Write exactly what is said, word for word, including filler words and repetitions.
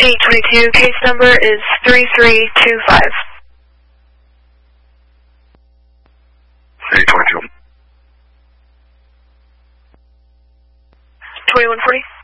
eight twenty-two, case number is three three two five. eight twenty-two. twenty-one forty.